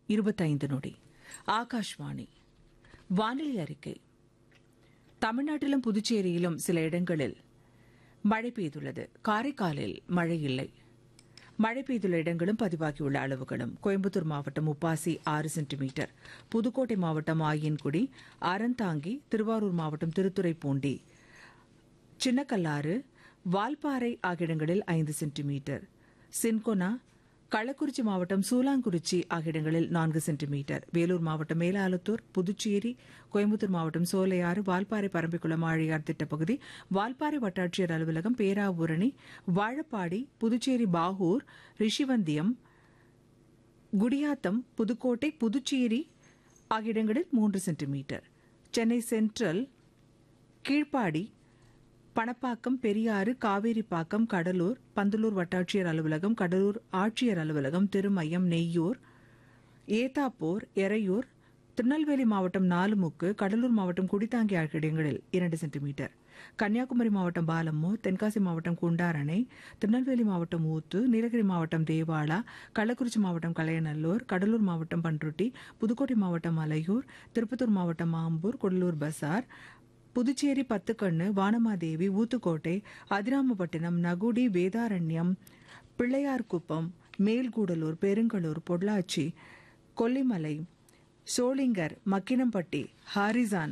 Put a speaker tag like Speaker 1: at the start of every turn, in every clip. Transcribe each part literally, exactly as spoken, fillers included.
Speaker 1: இருபத்தைந்து நொடி. ஆகாஷ்வாணி வானிலை அறிக்கை. தமிழ்நாட்டிலும் புதுச்சேரியிலும் சில இடங்களில் மழை பெய்துள்ளது. காரைக்காலில் மழை இல்லை. மழை பெய்துள்ள இடங்களும் பதிவாகியுள்ள அளவுகளும்: கோயம்புத்தூர் மாவட்டம் உப்பாசி ஆறு சென்டிமீட்டர், புதுக்கோட்டை மாவட்டம் ஆயன்குடி, அறந்தாங்கி, திருவாரூர் மாவட்டம் திருத்துறைப்பூண்டி, சின்னக்கல்லாறு, வால்பாறை ஆகிய இடங்களில் ஐந்து சென்டிமீட்டர், சின்கொனா, கள்ளக்குறிச்சி மாவட்டம் சூலாங்குறிச்சி ஆகிய இடங்களில் நான்கு சென்டிமீட்டர், வேலூர் மாவட்டம் மேலாலத்தூர், புதுச்சேரி, கோயம்புத்தூர் மாவட்டம் சோலையாறு, வால்பாறை பரம்பிக்குளம் ஆழியார் திட்டப்பகுதி, வால்பாறை வட்டாட்சியர் அலுவலகம், பேராவூரணி, வாழப்பாடி, புதுச்சேரி பாகூர், ரிஷிவந்தியம், குடியாத்தம், புதுக்கோட்டை, புதுச்சேரி ஆகிய இடங்களில் மூன்று சென்டிமீட்டர், சென்னை சென்ட்ரல், கீழ்ப்பாடி, பணப்பாக்கம், பெரியாறு, காவேரிப்பாக்கம், கடலூர், பந்தலூர் வட்டாட்சியர் அலுவலகம், கடலூர் ஆட்சியர் அலுவலகம், திருமயம், நெய்யூர், ஏத்தாப்பூர், எறையூர், திருநெல்வேலி மாவட்டம் நாலுமுக்கு, கடலூர் மாவட்டம் குடித்தாங்கி ஆகிய இடங்களில் இரண்டு சென்டிமீட்டர், கன்னியாகுமரி மாவட்டம் பாலமூர், தென்காசி மாவட்டம் குண்டாரணை, திருநெல்வேலி மாவட்டம் ஊத்து, நீலகிரி மாவட்டம் தேவாலா, கள்ளக்குறிச்சி மாவட்டம் கலையநல்லூர், கடலூர் மாவட்டம் பன்ருட்டி, புதுக்கோட்டை மாவட்டம் அலையூர், திருப்பத்தூர் மாவட்டம் ஆம்பூர், கொடலூர் பசார், புதுச்சேரி பத்துக்கண்ணு, வானமாதேவி, ஊத்துக்கோட்டை, அதிராமப்பட்டினம், நகுடி, வேதாரண்யம், பிள்ளையார்குப்பம், மேல்கூடலூர், பெருங்களூர், பொள்ளாச்சி, கொல்லிமலை, சோளிங்கர், மக்கினம்பட்டி, ஹாரிசான்,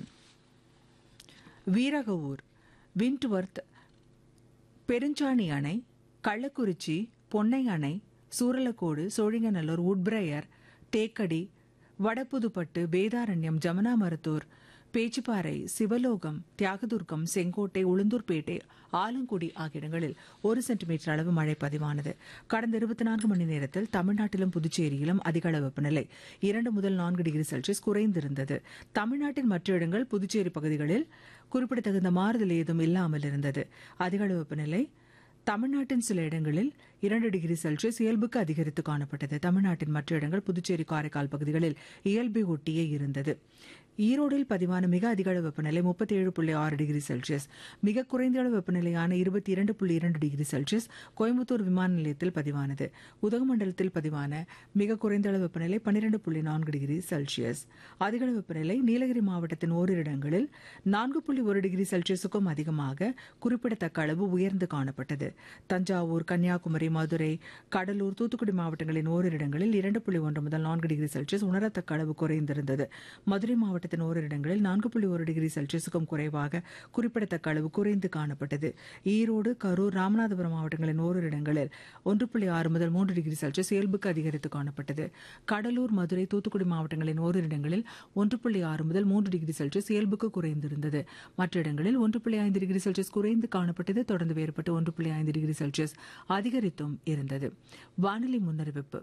Speaker 1: வீரகவூர், விண்ட்வர்த், பெருஞ்சாணி அணை, கள்ளக்குறிச்சி, பொன்னை அணை, சூரலக்கோடு, சோழிங்கநல்லூர், உட்பிரையர், தேக்கடி, வடபுதுப்பட்டு, வேதாரண்யம், ஜமுனா மருத்தூர், பேச்சிப்பாறை, சிவலோகம், தியாகதுர்கம், செங்கோட்டை, உளுந்தூர்பேட்டை, ஆலங்குடி ஆகிய இடங்களில் ஒரு சென்டிமீட்டர் அளவு மழை பதிவானது. கடந்த இருபத்தி நான்கு மணி நேரத்தில் தமிழ்நாட்டிலும் புதுச்சேரியிலும் அதிக அளவு வெப்பநிலை இரண்டு முதல் நான்கு டிகிரி செல்சியஸ் குறைந்திருந்தது. தமிழ்நாட்டின் மற்ற இடங்கள், புதுச்சேரி பகுதிகளில் குறிப்பிடத்தகுந்த மாறுதல் ஏதும் இல்லாமல் இருந்தது. அதிக அளவு வெப்பநிலை தமிழ்நாட்டின் சில இடங்களில் இரண்டு டிகிரி செல்சியஸ் இயல்புக்கு அதிகரித்து காணப்பட்டது. தமிழ்நாட்டின் மற்ற இடங்கள், புதுச்சேரி, காரைக்கால் பகுதிகளில் இயல்பை ஒட்டியே இருந்தது. ஈரோடில் பதிவான மிக அதிக அளவு வெப்பநிலை முப்பத்தி ஏழு புள்ளி ஆறு டிகிரி செல்சியஸ், மிக குறைந்த அளவு வெப்பநிலையான இருபத்தி இரண்டு புள்ளி இரண்டு டிகிரி செல்சியஸ் கோயம்புத்தூர் விமான நிலையத்தில் பதிவானது. உதகமண்டலத்தில் பதிவான மிக குறைந்த அளவு வெப்பநிலை பன்னிரண்டு புள்ளி நான்கு டிகிரி செல்சியஸ். அதிக அளவு வெப்பநிலை நீலகிரி மாவட்டத்தின் ஓரிரு இடங்களில் நான்கு புள்ளி ஒரு டிகிரி செல்சியஸுக்கும் அதிகமாக குறிப்பிடத்தக்க அளவு உயர்ந்து காணப்பட்டது. தஞ்சாவூர், கன்னியாகுமரி, மதுரை, கடலூர், தூத்துக்குடி மாவட்டங்களின் ஓரிரு இடங்களில் இரண்டு புள்ளி ஒன்று முதல் நான்கு டிகிரி செல்சியஸ் உணரத்தக்க அளவு குறைந்திருந்தது. மதுரை மாவட்டத்தின் ஓரிரு இடங்களில் நான்கு புள்ளி ஒரு டிகிரி செல்சியஸுக்கும் குறைவாக குறிப்பிடத்தக்க அளவு குறைந்து காணப்பட்டது. ஈரோடு, கரூர், ராமநாதபுரம் மாவட்டங்களின் ஓரிரு இடங்களில் ஒன்று புள்ளி ஆறு முதல் மூன்று டிகிரி செல்சியஸ் இயல்புக்கு அதிகரித்து காணப்பட்டது. கடலூர், மதுரை, தூத்துக்குடி மாவட்டங்களின் ஓரிரு இடங்களில் ஒன்று புள்ளி ஆறு முதல் மூன்று டிகிரி செல்சியஸ் இயல்புக்கு குறைந்திருந்தது. மற்ற இடங்களில் ஒன்று புள்ளி ஐந்து டிகிரி செல்சியஸ் குறைந்து காணப்பட்டது. தொடர்ந்து வேறுபட்டு ஒன்று புள்ளி ஐந்து டிகிரி செல்சியஸ் அதிகரித்தும் இருந்தது. வானிலை முன்னறிவிப்பு.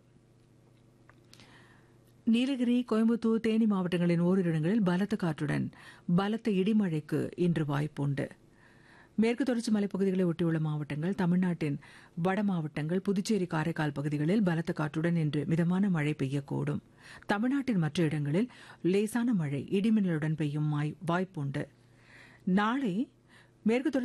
Speaker 1: நீலகிரி, கோயம்புத்தூர், தேனி மாவட்டங்களின் ஓரிரு இடங்களில் பலத்த காற்றுடன் பலத்த இடிமழைக்கு இன்று வாய்ப்புண்டு. மேற்கு தொடர்ச்சி மலைப்பகுதிகளை ஒட்டியுள்ள மாவட்டங்கள், தமிழ்நாட்டின் வட மாவட்டங்கள், புதுச்சேரி, காரைக்கால் பகுதிகளில் பலத்த காற்றுடன் இன்று மிதமான மழை பெய்யக்கூடும். தமிழ்நாட்டின் மற்ற இடங்களில் லேசான மழை இடிமின்னலுடன் பெய்யும் வாய்ப்புண்டு. நாளை மேற்கு